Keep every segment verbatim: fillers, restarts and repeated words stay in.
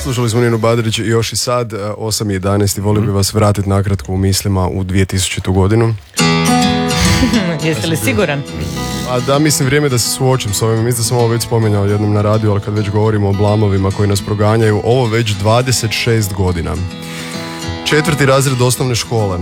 Slušali smo Ninu Badrić i još i sad, osam i jedanaest i volio bi vas vratiti nakratko u mislima u dvije tisuću godinu. Jeste li siguran? A da, mislim, vrijeme da se suočim s ovim. Mislim da sam ovo već spominjao jednom na radiju, ali kad već govorimo o blamovima koji nas proganjaju, ovo već dvadeset šest godina. Četvrti razred osnovne škole.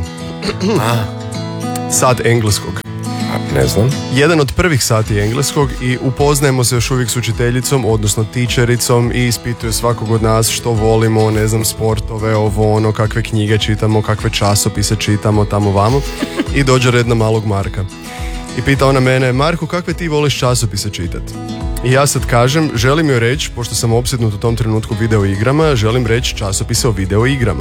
Sat engleskog. Ne znam. Jedan od prvih sati engleskog i upoznajemo se još uvijek s učiteljicom, odnosno tičericom, i ispituje svakog od nas što volimo, ne znam, sportove, ovo ono, kakve knjige čitamo, kakve časopise čitamo, tamo vamo. I dođe red na malog Marka. I pita ona mene, Marko, kakve ti voliš časopise čitati? I ja sad kažem, želim joj reći, pošto sam opsjednut u tom trenutku video igrama, želim reći časopise o video igrama.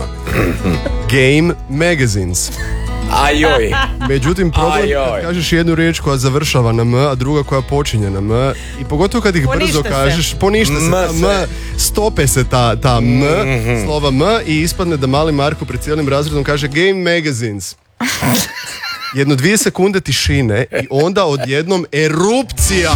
Game magazines. Ajoj. Međutim, problem kad kažeš jednu riječ koja završava na M, a druga koja počinje na M, i pogotovo kad ih ponište brzo se. kažeš, poništa se ta M, stope se ta, ta M, mm-hmm. slova M, i ispadne da mali Marko pred cijelim razredom kaže Game magazines. Jedno dvije sekunde tišine i onda odjednom erupcija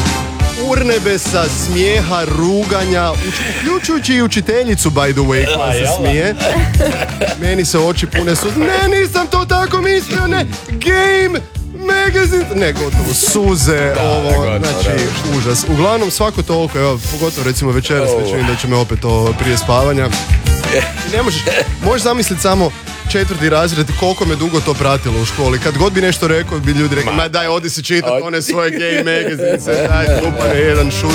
urnebesa, smijeha, ruganja, uključujući i učiteljicu, by the way, koja se smije. Meni se oči pune su, ne, nisam to tako mislio, ne, Game magazine, ne, gotovo, suze, da, ovo, gotovo, znači, da. Užas. Uglavnom, svako toliko, evo, pogotovo recimo večeras, oh. Večerim da će me opet to prije spavanja. Ne možeš, možeš zamisliti samo četvrti razred, koliko me dugo to pratilo u školi. Kad god bi nešto rekao, bi ljudi rekli, ma daj, odi si čitati one svoje Game magazine, daj, lupane jedan šut.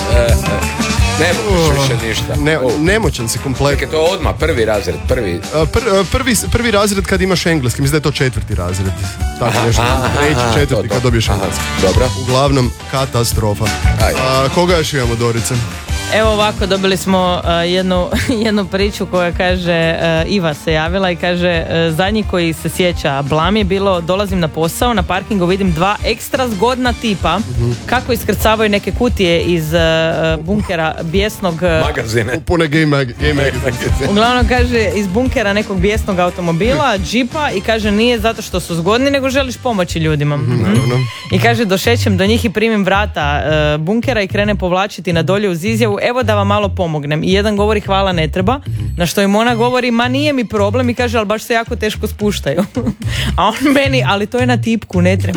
Ne možeš više ništa. Ne, nemoćan si kompletno. Čekaj, to je odmah prvi razred, prvi... Pr, prvi... Prvi razred kad imaš engleski, mislim da je to četvrti razred. Tako nešto, treći, četvrti kad dobiješ engleski. Dobro. Uglavnom, katastrofa. A, koga još imamo, Dorice? Evo ovako, dobili smo uh, jednu, jednu priču koja kaže, uh, Iva se javila i kaže, uh, zadnji koji se sjeća blam je bilo, dolazim na posao, na parkingu vidim dva ekstra zgodna tipa, mm-hmm. kako iskrcavaju neke kutije iz uh, bunkera bijesnog... Uh, magazine. Pune game, mag- game magazine. Uglavnom kaže, iz bunkera nekog bijesnog automobila, džipa, i kaže, nije zato što su zgodni, nego želiš pomoći ljudima. Mm-hmm. Mm-hmm. I kaže, došećem do njih i primim vrata uh, bunkera i krenem povlačiti na dolje uz izjavu, evo da vam malo pomognem. I jedan govori hvala, ne treba, na što im ona govori ma nije mi problem, i kaže ali baš se jako teško spuštaju. A on meni, ali to je na tipku, ne treba.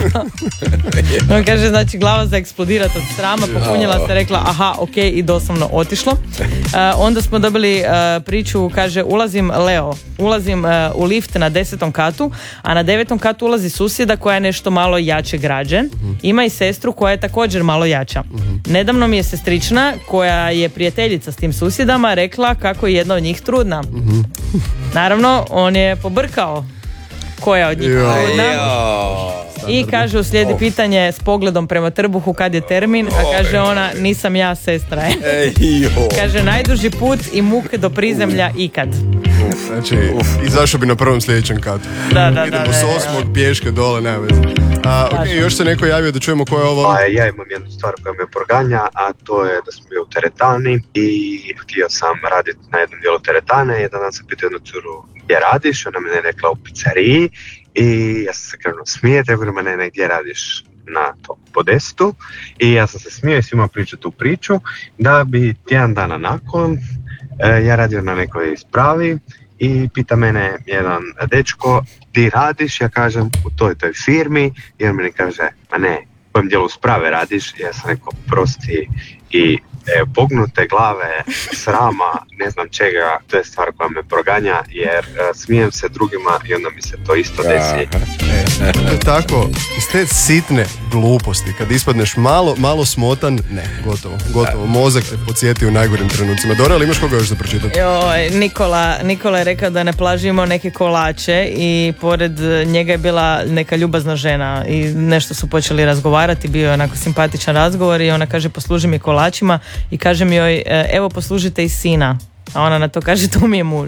On kaže, znači glava za eksplodirat od srama, popunjila se, rekla aha, ok, i doslovno otišlo. Uh, onda smo dobili uh, priču, kaže ulazim Leo, ulazim uh, u lift na desetom katu, a na devetom katu ulazi susjeda koja je nešto malo jače građe. Ima i sestru koja je također malo jača. Nedavno mi je sestrična koja je prijateljica s tim susjedama rekla kako je jedna od njih trudna. Mm-hmm. Naravno, on je pobrkao koja od njih jo. trudna. Jo. I kaže, uslijedi pitanje s pogledom prema trbuhu kad je termin, a kaže ona, nisam ja, sestra je. Kaže, najduži put i muke do prizemlja ikad. Znači, izašao bi na prvom sljedećem katu. Da, da, idemo da, s osmog pješke dole, nema veze. A, ok, još se neko javio da čujemo ko je ovo. A, ja imam jednu stvar koja me proganja, a to je da smo bili u teretani i htio sam raditi na jednom dijelu teretane. Jedan dan sam pitao jednu curu, gdje radiš? Ona mi je rekla u pizzeriji i ja sam se krenuo smijeti. Ja govorim, ne, ne, gdje radiš? Na tom podestu. I ja sam se smio i svima pričao tu priču da bi tjedan dana nakon e, ja radio na nekoj ispravi i pita mene jedan dečko, ti radiš? Ja kažem, u toj toj firmi, i on meni kaže, ma ne, u kojem dijelu sprave radiš? Ja sam rekao, prosti, i e, pognute glave, srama, ne znam čega, to je stvar koja me proganja, jer e, smijem se drugima i onda mi se to isto desi. E, to je tako, iz te sitne gluposti, kad ispadneš malo, malo smotan, ne, gotovo, gotovo, mozak te podsjeti u najgorim trenucima. Dora, ali imaš koga još za pročitati? Joj, Nikola, Nikola je rekao da ne plažimo neke kolače i pored njega je bila neka ljubazna žena i nešto su počeli razgovarati, bio je onako simpatičan razgovor i ona kaže, posluži mi kolačima, i kažem joj, evo poslužite i sina. A ona na to kaže, to mi je muž.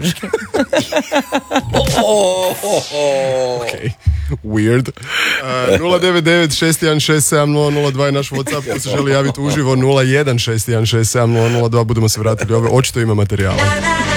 Ok, weird. Uh, nula devet devet šest jedan šest sedam nula nula dva je naš WhatsApp, ko se želi javiti uživo, nula jedan šest jedan šest sedam nula nula dva, budemo se vratili ove, očito ima materijala.